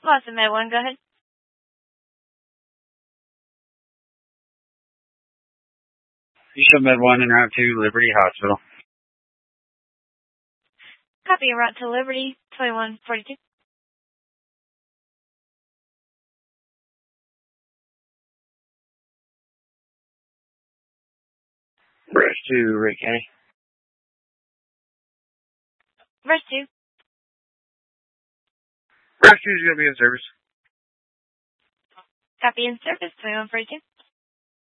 Boston Med 1, go ahead. Houston Med 1 en route to Liberty Hospital. Copy, en route to Liberty, 2142. Rush to Wright County. Rush 2. Rush 2 is going to be in service. Copy, in service, 2142.